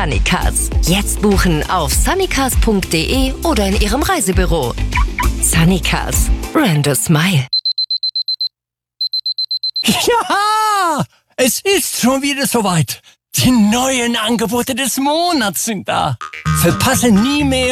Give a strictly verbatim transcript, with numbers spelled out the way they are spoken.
Sunnycars. Jetzt buchen auf sunnycars punkt de oder in Ihrem Reisebüro. Sunnycars. Brand a smile. Ja, es ist schon wieder soweit. Die neuen Angebote des Monats sind da. Verpasse nie mehr